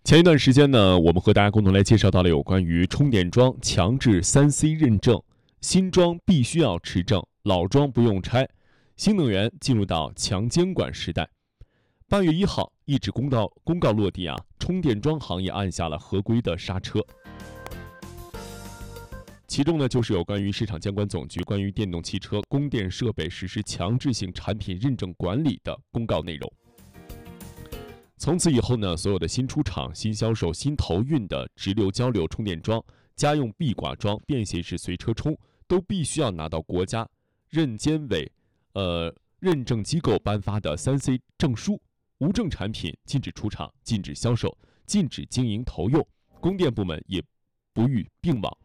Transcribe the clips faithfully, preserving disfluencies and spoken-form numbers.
前一段时间呢，我们和大家共同来介绍到了有关于充电桩强制 三 C 认证，新装必须要持证，老装不用拆，新能源进入到强监管时代。八月一号，一纸公告公告落地啊，充电桩行业按下了合规的刹车。其中呢，就是有关于市场监管总局关于电动汽车供电设备实施强制性产品认证管理的公告内容。从此以后呢，所有的新出厂、新销售、新投运的直流、交流充电桩、家用壁挂桩、便携式随车充，都必须要拿到国家认监委呃认证机构颁发的 三 C 证书。无证产品禁止出厂、禁止销售、禁止经营投用，供电部门也不予并网。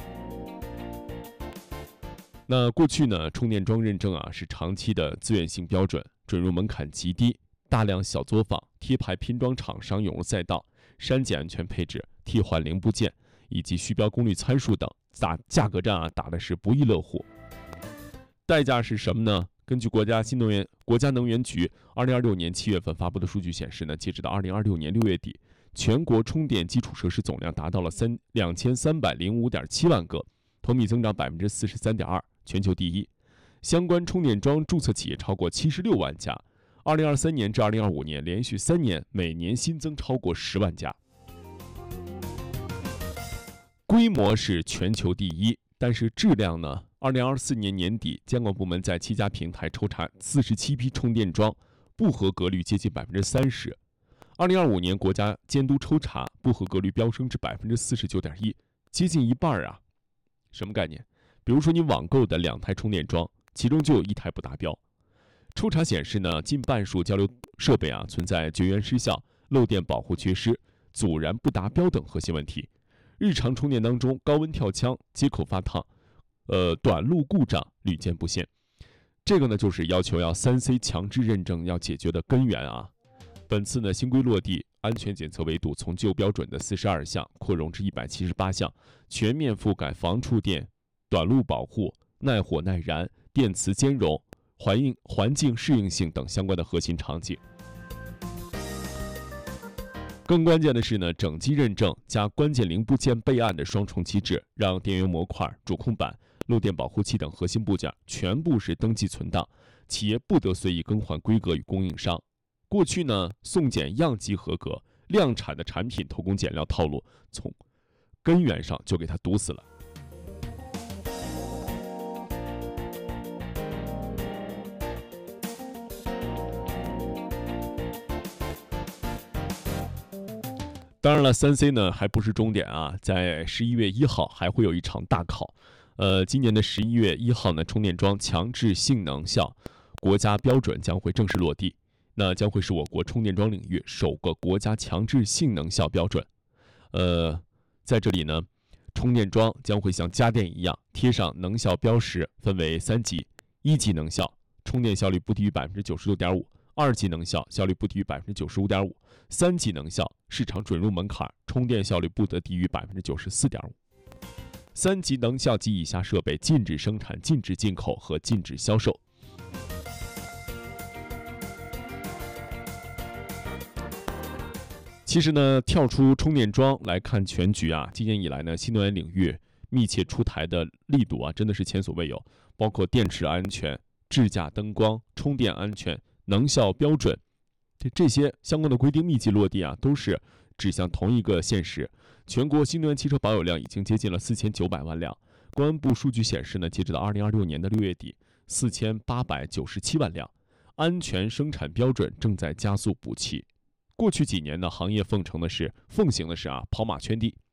那过去呢，充电桩认证啊是长期的自愿性标准，准入门槛极低。大量小作坊、贴牌拼装厂商涌入赛道，删减安全配置、替换零部件以及虚标功率参数等，打价格战啊打的是不亦乐乎。代价是什么呢？根据国家新能源国家能源局二零二六年七月份发布的数据显示呢，截止到二零二六年六月底，全国充电基础设施总量达到了三两千三百零五点七万个，同比增长百分之四十三点二，全球第一。相关充电桩注册企业超过七十六万家。二零二三年至二零二五年连续三年每年新增超过十万家，规模是全球第一，但是质量呢？二零二四年年底，监管部门在七家平台抽查四十七批充电桩，不合格率接近百分之三十。二零二五年国家监督抽查，不合格率飙升至百分之四十九点一，接近一半啊！什么概念？比如说你网购的两台充电桩，其中就有一台不达标。抽查显示呢，近半数交流设备啊存在绝缘失效、漏电保护缺失、阻燃不达标等核心问题。日常充电当中，高温跳枪、接口发烫、呃短路故障屡见不鲜。这个呢，就是要求要 三 C 强制认证要解决的根源啊。本次呢新规落地，安全检测维度从旧标准的四十二项扩容至一百七十八项，全面覆盖防触电、短路保护、耐火耐燃、电磁兼容、环境环境适应性等相关的核心场景。更关键的是呢，整机认证加关键零部件备案的双重机制，让电源模块、主控板、漏电保护器等核心部件全部是登记存档，企业不得随意更换规格与供应商。过去呢，送检样机合格，量产的产品偷工减料套路，从根源上就给它堵死了。当然了 ，三 C 呢还不是终点啊，在十一月一号还会有一场大考。呃，今年的十一月一号呢，充电桩强制性能效国家标准将会正式落地，那将会是我国充电桩领域首个国家强制性能效标准。呃，在这里呢，充电桩将会像家电一样贴上能效标识，分为三级：一级能效，充电效率不低于百分之九十六点五。二级能效，效率不低于百分之九十五点五；三级能效，市场准入门槛，充电效率不得低于百分之九十四点五。三级能效及以下设备禁止生产、禁止进口和禁止销售。其实呢，跳出充电桩来看全局啊，今年以来呢，新能源领域密切出台的力度啊，真的是前所未有，包括电池安全、智驾灯光、充电安全、能效标准，这这些相关的规定密集落地啊，都是指向同一个现实。全国新能源汽车保有量已经接近了四千九百万辆。公安部数据显示呢，截止到二零二六年的六月底，四千八百九十七万辆。安全生产标准正在加速补齐。过去几年呢，行业奉承的是奉行的是啊跑马圈地，